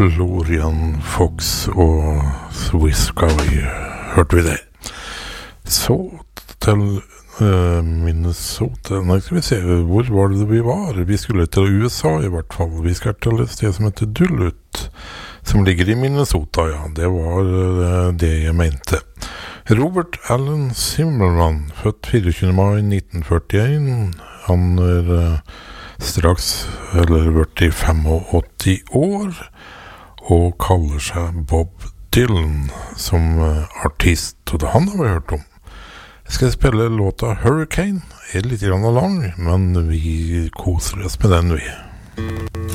Florian Fox og Swiss Sky hørte vi det. Så til Minnesota. Nei, skal vi se, hvor var det vi var? Vi skulle til USA i hvert fall. Vi skal til et sted som heter Duluth, som ligger i Minnesota, ja. Det var det jeg mente. Robert Allen Zimmerman, født 24. mai 1941. Han straks, eller vært i 85 år, og kaller seg Bob Dylan som artist, og det han har vi hørt om. Jeg skal spille låta Hurricane, litt lang, men vi koser oss med den vi.